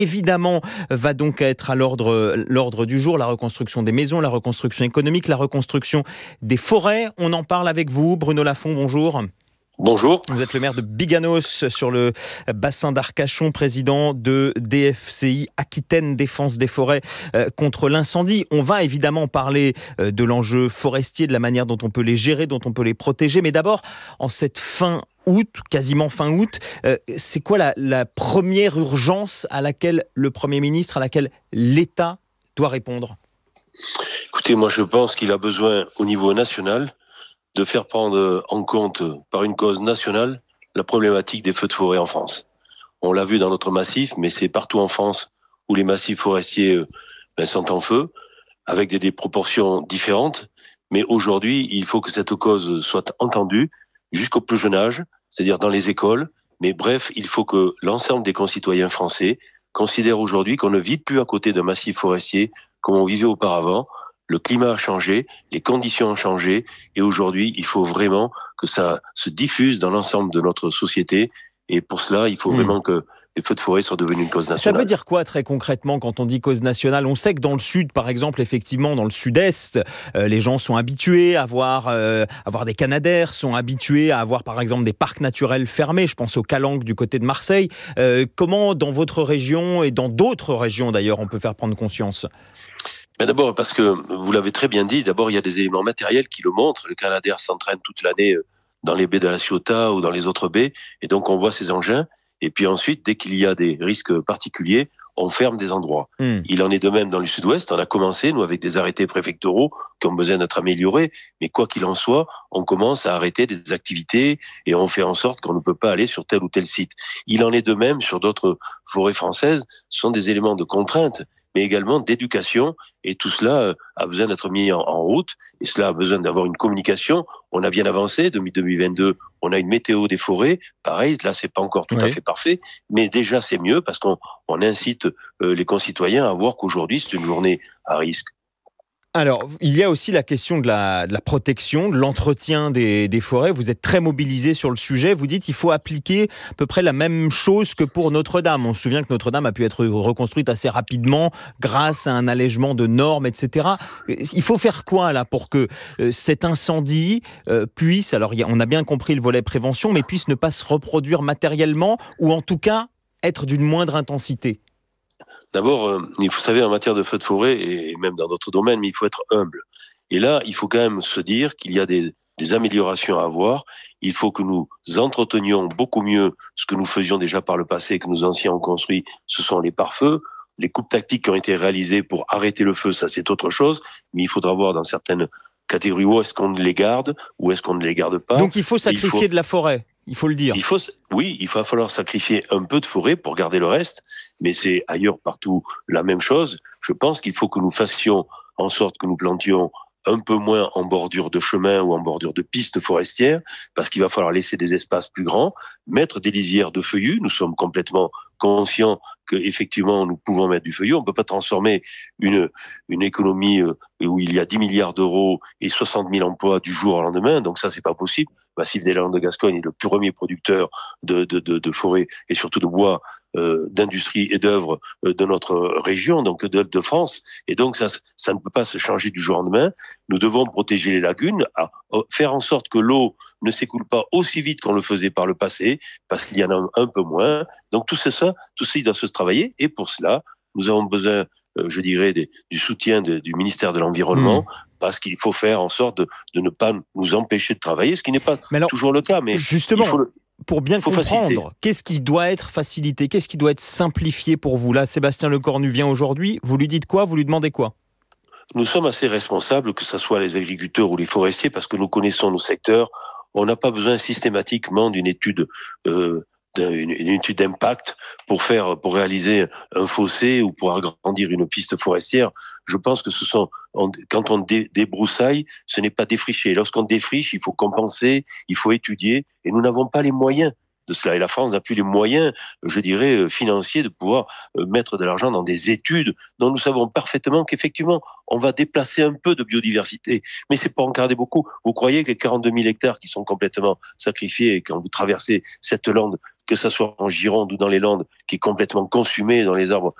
Évidemment, va donc être à l'ordre du jour la reconstruction des maisons, la reconstruction économique, la reconstruction des forêts. On en parle avec vous, Bruno Lafont, bonjour. Bonjour. Vous êtes le maire de Biganos sur le bassin d'Arcachon, président de DFCI Aquitaine Défense des forêts contre l'incendie. On va évidemment parler de l'enjeu forestier, de la manière dont on peut les gérer, dont on peut les protéger. Mais d'abord, en cette fin août, quasiment fin août, c'est quoi la première urgence à laquelle le Premier ministre, à laquelle l'État doit répondre ? Écoutez, moi je pense qu'il a besoin au niveau national de faire prendre en compte par une cause nationale la problématique des feux de forêt en France. On l'a vu dans notre massif, mais c'est partout en France où les massifs forestiers sont en feu, avec des proportions différentes. Mais aujourd'hui, il faut que cette cause soit entendue jusqu'au plus jeune âge, c'est-à-dire dans les écoles. Mais bref, il faut que l'ensemble des concitoyens français considèrent aujourd'hui qu'on ne vit plus à côté d'un massif forestier comme on vivait auparavant. Le climat a changé, les conditions ont changé, et aujourd'hui, il faut vraiment que ça se diffuse dans l'ensemble de notre société. Et pour cela, il faut vraiment que les feux de forêt soient devenus une cause nationale. Ça veut dire quoi très concrètement quand on dit cause nationale ? On sait que dans le sud, par exemple, effectivement, dans le sud-est, les gens sont habitués à avoir des canadaires, sont habitués à avoir, par exemple, des parcs naturels fermés. Je pense aux Calanques du côté de Marseille. Comment, dans votre région et dans d'autres régions, d'ailleurs, on peut faire prendre conscience ? Mais d'abord, parce que vous l'avez très bien dit, d'abord il y a des éléments matériels qui le montrent. Le canadair s'entraîne toute l'année dans les baies de la Ciotat ou dans les autres baies, et donc on voit ces engins. Et puis ensuite, dès qu'il y a des risques particuliers, on ferme des endroits. Il en est de même dans le sud-ouest. On a commencé, nous, avec des arrêtés préfectoraux qui ont besoin d'être améliorés. Mais quoi qu'il en soit, on commence à arrêter des activités et on fait en sorte qu'on ne peut pas aller sur tel ou tel site. Il en est de même sur d'autres forêts françaises. Ce sont des éléments de contrainte, mais également d'éducation. Et tout cela a besoin d'être mis en route. Et cela a besoin d'avoir une communication. On a bien avancé. Depuis 2022, on a une météo des forêts. Pareil, là, c'est pas encore tout à fait parfait. Mais déjà, c'est mieux parce qu'on incite les concitoyens à voir qu'aujourd'hui, c'est une journée à risque. Alors, il y a aussi la question de la protection, de l'entretien des forêts. Vous êtes très mobilisé sur le sujet. Vous dites qu'il faut appliquer à peu près la même chose que pour Notre-Dame. On se souvient que Notre-Dame a pu être reconstruite assez rapidement grâce à un allègement de normes, etc. Il faut faire quoi là pour que cet incendie puisse, alors on a bien compris le volet prévention, mais puisse ne pas se reproduire matériellement ou en tout cas être d'une moindre intensité ? D'abord, vous savez, en matière de feux de forêt, et même dans d'autres domaines, mais il faut être humble. Et là, il faut quand même se dire qu'il y a des améliorations à avoir. Il faut que nous entretenions beaucoup mieux ce que nous faisions déjà par le passé et que nos anciens ont construit. Ce sont les pare-feux. Les coupes tactiques qui ont été réalisées pour arrêter le feu, ça c'est autre chose. Mais il faudra voir dans certaines catégories où est-ce qu'on les garde, où est-ce qu'on ne les garde pas. Donc il faut sacrifier de la forêt. Il faut le dire. Il va falloir sacrifier un peu de forêt pour garder le reste, mais c'est ailleurs partout la même chose. Je pense qu'il faut que nous fassions en sorte que nous plantions un peu moins en bordure de chemin ou en bordure de pistes forestières, parce qu'il va falloir laisser des espaces plus grands, mettre des lisières de feuillus. Nous sommes complètement conscients qu'effectivement, nous pouvons mettre du feuillu. On ne peut pas transformer une économie où il y a 10 milliards d'euros et 60 000 emplois du jour au lendemain. Donc ça, c'est pas possible. Le Massif des Landes de Gascogne est le premier producteur de forêt et surtout de bois, d'industrie et d'œuvre de notre région, donc de France. Et donc ça ne peut pas se changer du jour au lendemain. Nous devons protéger les lagunes, faire en sorte que l'eau ne s'écoule pas aussi vite qu'on le faisait par le passé, parce qu'il y en a un peu moins. Donc tout ça, il doit se travailler. Et pour cela, nous avons besoin, je dirais, du soutien du ministère de l'Environnement, parce qu'il faut faire en sorte de ne pas nous empêcher de travailler, ce qui n'est pas toujours le cas. Mais justement, pour bien comprendre, faciliter. Qu'est-ce qui doit être facilité ? Qu'est-ce qui doit être simplifié pour vous ? Là, Sébastien Lecornu vient aujourd'hui. Vous lui dites quoi ? Vous lui demandez quoi ? Nous sommes assez responsables, que ce soit les agriculteurs ou les forestiers, parce que nous connaissons nos secteurs. On n'a pas besoin systématiquement d'une étude une étude d'impact pour réaliser un fossé ou pour agrandir une piste forestière. Je pense que quand on débroussaille, ce n'est pas défricher. Lorsqu'on défriche, il faut compenser, il faut étudier, et nous n'avons pas les moyens de cela. Et la France n'a plus les moyens, je dirais, financiers de pouvoir mettre de l'argent dans des études dont nous savons parfaitement qu'effectivement, on va déplacer un peu de biodiversité. Mais c'est pas en garder beaucoup. Vous croyez que les 42 000 hectares qui sont complètement sacrifiés, et quand vous traversez cette lande, que ça soit en Gironde ou dans les Landes, qui est complètement consumé dans les arbres